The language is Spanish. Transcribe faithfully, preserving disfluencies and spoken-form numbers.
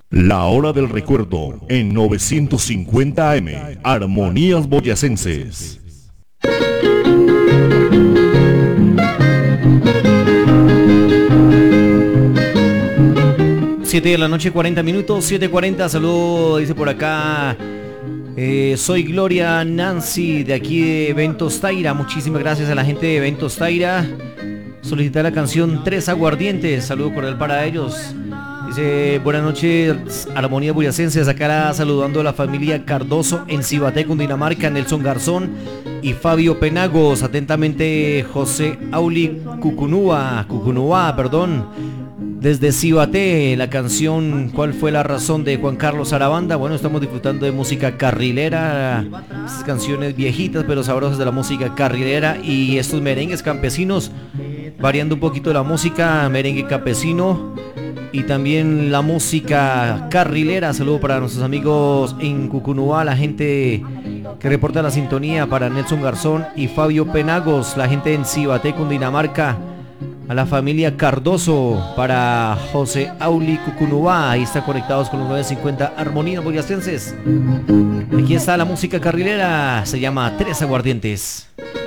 La hora del recuerdo en novecientos cincuenta A M, Armonías Boyacenses. siete de la noche, cuarenta minutos, siete cuarenta, saludo, dice por acá, eh, soy Gloria Nancy de aquí de Eventos Taira, muchísimas gracias a la gente de Eventos Taira, solicitar la canción Tres Aguardientes, saludo cordial para ellos. Dice, buenas noches, Armonía Boyacense, acá saludando a la familia Cardoso en Cibaté, Cundinamarca, Nelson Garzón y Fabio Penagos, atentamente José Auli Cucunúa, Cucunúa, perdón, desde Cibaté, la canción ¿Cuál fue la razón? De Juan Carlos Arabanda. Bueno, estamos disfrutando de música carrilera, esas canciones viejitas pero sabrosas de la música carrilera y estos merengues campesinos, variando un poquito la música, merengue campesino y también la música carrilera. Saludo para nuestros amigos en Cucunúa, la gente que reporta la sintonía, para Nelson Garzón y Fabio Penagos, la gente en Cibaté, Cundinamarca, a la familia Cardoso, para José Auli Cucunúa, ahí están conectados con los novecientos cincuenta Armonías Boyacenses. Aquí está la música carrilera, se llama Tres Aguardientes.